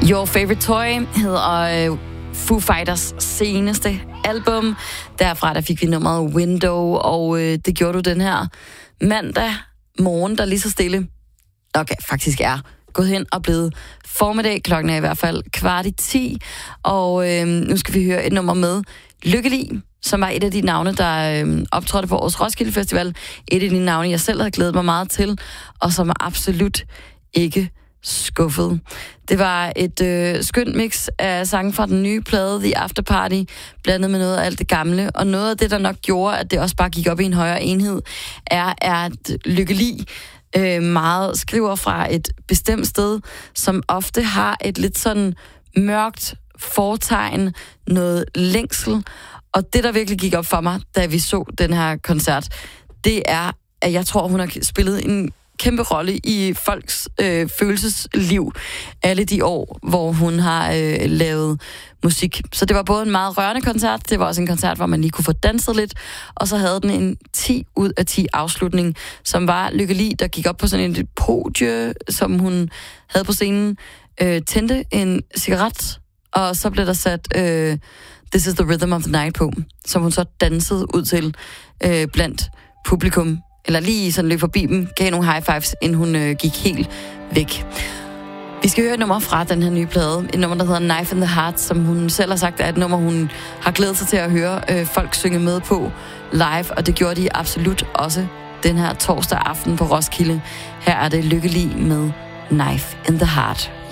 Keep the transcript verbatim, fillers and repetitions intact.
Your Favorite Toy hedder uh, Foo Fighters seneste album. Derfra der fik vi nummeret Window, og uh, det gjorde du den her mandag morgen, der lige så stille, okay, faktisk er gået hen og blevet formiddag. Klokken er i hvert fald kvart i ti, og øh, nu skal vi høre et nummer med Lykkelig, som var et af de navne, der øh, optrådte på årets Roskilde Festival. Et af de navne, jeg selv havde glædet mig meget til, og som er absolut ikke skuffet. Det var et øh, skønt mix af sange fra den nye plade, The After Party, blandet med noget af alt det gamle, og noget af det, der nok gjorde, at det også bare gik op i en højere enhed, er, er at Lykkelig øh, meget skriver fra et bestemt sted, som ofte har et lidt sådan mørkt fortegn, noget længsel, og det, der virkelig gik op for mig, da vi så den her koncert, det er, at jeg tror, hun har spillet en kæmpe rolle i folks øh, følelsesliv alle de år, hvor hun har øh, lavet musik. Så det var både en meget rørende koncert, det var også en koncert, hvor man lige kunne få danset lidt, og så havde den en ti ud af ti afslutning, som var Lykkelig, der gik op på sådan en podie, som hun havde på scenen, øh, tændte en cigaret, og så blev der sat øh, This is the Rhythm of the Night på, som hun så dansede ud til øh, blandt publikum, eller lige sådan løb forbi dem, gav nogle high fives, inden hun øh, gik helt væk. Vi skal høre et nummer fra den her nye plade, et nummer, der hedder Knife in the Heart, som hun selv har sagt er et nummer, hun har glædet sig til at høre øh, folk synge med på live, og det gjorde de absolut også den her torsdag aften på Roskilde. Her er det Lykkelig med Knife in the Heart.